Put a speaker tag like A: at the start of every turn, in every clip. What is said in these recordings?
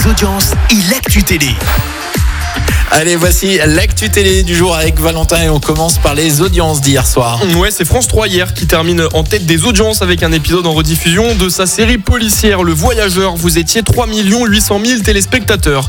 A: Audience et l'actu télé.
B: Allez, voici l'actu télé du jour avec Valentin et on commence par les audiences d'hier soir.
C: Ouais, c'est France 3 hier qui termine en tête des audiences avec un épisode en rediffusion de sa série policière Le Voyageur. Vous étiez 3 800 000 téléspectateurs.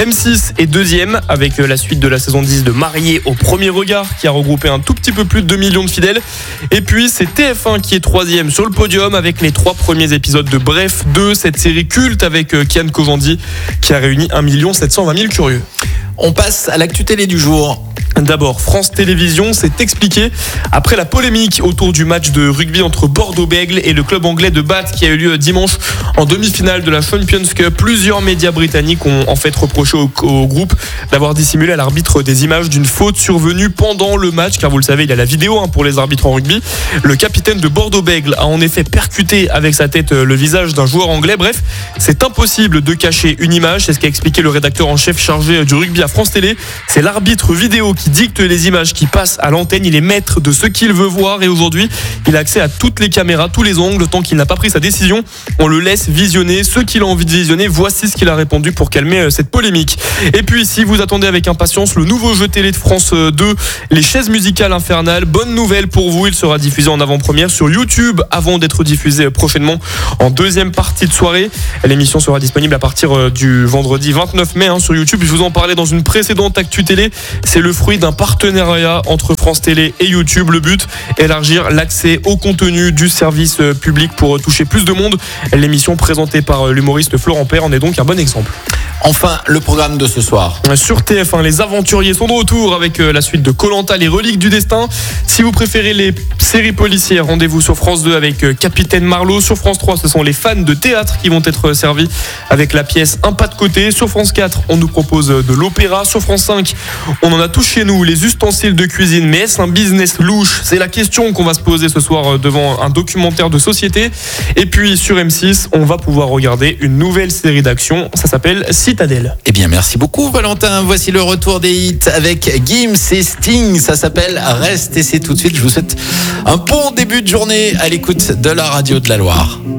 C: M6 est deuxième avec la suite de la saison 10 de Mariés au premier regard qui a regroupé un tout petit peu plus de 2 millions de fidèles. Et puis c'est TF1 qui est troisième sur le podium avec les 3 premiers épisodes de Bref 2, cette série culte avec Kian Kojandi qui a réuni 1 720 000 curieux.
B: On passe à l'actu télé du jour.
C: D'abord, France Télévisions s'est expliqué après la polémique autour du match de rugby entre Bordeaux-Bègles et le club anglais de Bath qui a eu lieu dimanche en demi-finale de la Champions Cup. Plusieurs médias britanniques ont en fait reproché au groupe d'avoir dissimulé à l'arbitre des images d'une faute survenue pendant le match, car vous le savez, il y a la vidéo pour les arbitres en rugby. Le capitaine de Bordeaux-Bègles a en effet percuté avec sa tête le visage d'un joueur anglais. Bref, c'est impossible de cacher une image, c'est ce qu'a expliqué le rédacteur en chef chargé du rugby à France Télé. C'est l'arbitre vidéo qui dicte les images qui passent à l'antenne. Il est maître de ce qu'il veut voir et aujourd'hui, il a accès à toutes les caméras, tous les angles. Tant qu'il n'a pas pris sa décision, on le laisse visionner ce qu'il a envie de visionner. Voici ce qu'il a répondu pour calmer cette polémique. Et puis, si vous attendez avec impatience le nouveau jeu télé de France 2, Les Chaises Musicales Infernales, bonne nouvelle pour vous, il sera diffusé en avant-première sur YouTube avant d'être diffusé prochainement en deuxième partie de soirée. L'émission sera disponible à partir du vendredi 29 mai sur YouTube. Je vous en parlais dans une précédente actu télé. C'est le fruit d'un partenariat entre France Télé et YouTube. Le but, élargir l'accès au contenu du service public pour toucher plus de monde. L'émission présentée par l'humoriste Florent Père en est donc un bon exemple.
B: Enfin, le programme de ce soir.
C: Sur TF1, les aventuriers sont de retour avec la suite de Koh-Lanta, les reliques du destin. Si vous préférez les séries policières, rendez-vous sur France 2 avec Capitaine Marlowe. Sur France 3, ce sont les fans de théâtre qui vont être servis avec la pièce Un pas de côté. Sur France 4, on nous propose de l'opéra. Sur France 5, on en a tous chez nous, les ustensiles de cuisine. Mais est-ce un business louche ? C'est la question qu'on va se poser ce soir devant un documentaire de société. Et puis sur M6, on va pouvoir regarder une nouvelle série d'action. Ça s'appelle Citadelle.
B: Eh bien, merci beaucoup Valentin. Voici le retour des hits avec Gims et Sting. Ça s'appelle Reste et c'est tout de suite. Je vous souhaite un bon début de journée à l'écoute de la radio de la Loire.